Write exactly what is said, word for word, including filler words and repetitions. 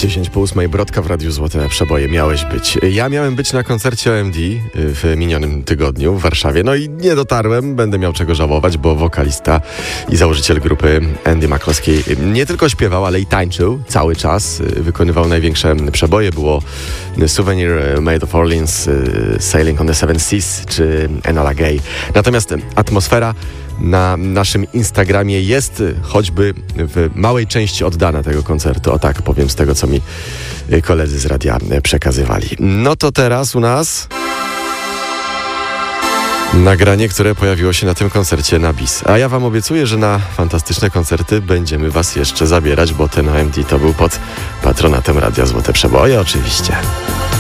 dziesięć po ósmej, Brodka w Radiu Złote Przeboje. Miałeś być. Ja miałem być na koncercie O M D w minionym tygodniu w Warszawie. No i nie dotarłem. Będę miał czego żałować, bo wokalista i założyciel grupy Andy McCloskey nie tylko śpiewał, ale i tańczył cały czas. Wykonywał największe przeboje. Było Souvenir, Made of Orleans, Sailing on the Seven Seas czy Enola Gay. Natomiast atmosfera na naszym Instagramie jest choćby w małej części oddana tego koncertu. O tak powiem, z tego co mi koledzy z radia przekazywali. No to teraz u nas nagranie, które pojawiło się na tym koncercie na bis. A ja wam obiecuję, że na fantastyczne koncerty będziemy was jeszcze zabierać, bo ten O M D to był pod patronatem Radia Złote Przeboje oczywiście.